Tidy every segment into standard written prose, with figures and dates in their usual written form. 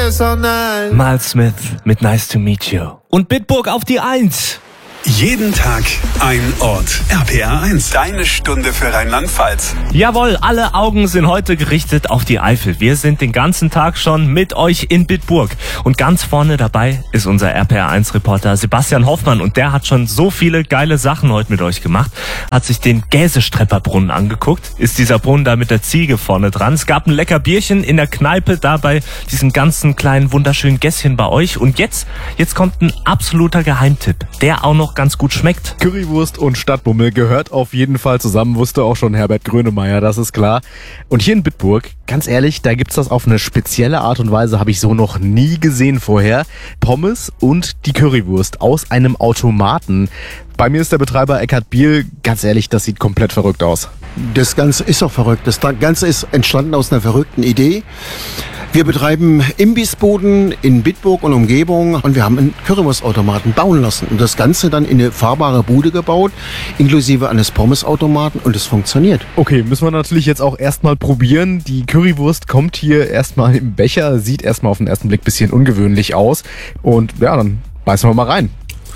so nice. Miles Smith mit Nice to Meet You. Und Bitburg auf die 1. Jeden Tag ein Ort. RPR 1, deine Stunde für Rheinland-Pfalz. Jawohl, alle Augen sind heute gerichtet auf die Eifel. Wir sind den ganzen Tag schon mit euch in Bitburg. Und ganz vorne dabei ist unser RPR 1-Reporter Sebastian Hoffmann. Und der hat schon so viele geile Sachen heute mit euch gemacht. Hat sich den Gäsestrepperbrunnen angeguckt. Ist dieser Brunnen da mit der Ziege vorne dran. Es gab ein lecker Bierchen in der Kneipe da bei diesem ganzen kleinen wunderschönen Gässchen bei euch. Und jetzt kommt ein absoluter Geheimtipp, der auch noch ganz gut schmeckt. Currywurst und Stadtbummel gehört auf jeden Fall zusammen, wusste auch schon Herbert Grönemeyer, das ist klar. Und hier in Bitburg, ganz ehrlich, da gibt's das auf eine spezielle Art und Weise, habe ich so noch nie gesehen vorher. Pommes und die Currywurst aus einem Automaten. Bei mir ist der Betreiber Eckhard Biel. Ganz ehrlich, das sieht komplett verrückt aus. Das Ganze ist auch verrückt. Das Ganze ist entstanden aus einer verrückten Idee. Wir betreiben Imbissbuden in Bitburg und Umgebung und wir haben einen Currywurstautomaten bauen lassen und das Ganze dann in eine fahrbare Bude gebaut, inklusive eines Pommesautomaten, und es funktioniert. Okay, müssen wir natürlich jetzt auch erstmal probieren. Die Currywurst kommt hier erstmal im Becher, sieht erstmal auf den ersten Blick ein bisschen ungewöhnlich aus. Und ja, dann beißen wir mal rein.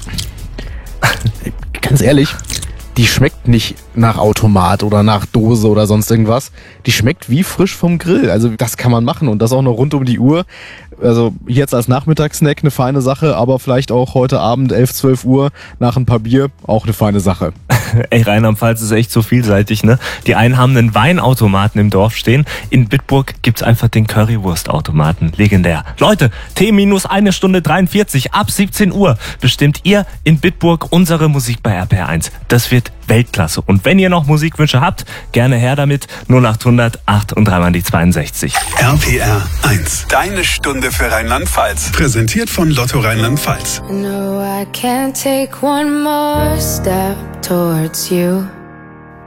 Ganz ehrlich, die schmeckt nicht nach Automat oder nach Dose oder sonst irgendwas. Die schmeckt wie frisch vom Grill. Also das kann man machen und das auch noch rund um die Uhr. Also jetzt als Nachmittagssnack eine feine Sache, aber vielleicht auch heute Abend 11, 12 Uhr nach ein paar Bier auch eine feine Sache. Ey, Rheinland-Pfalz ist echt so vielseitig, ne? Die einen haben einen Weinautomaten im Dorf stehen. In Bitburg gibt's einfach den Currywurstautomaten. Legendär. Leute, T-1 Stunde 43 ab 17 Uhr bestimmt ihr in Bitburg unsere Musik bei RPR 1. Das wird Weltklasse. Und wenn ihr noch Musikwünsche habt, gerne her damit. 0800 8 und 3 mal die 62. RPR 1, deine Stunde für Rheinland-Pfalz. Präsentiert von Lotto Rheinland-Pfalz. No, I can't take one more step towards you.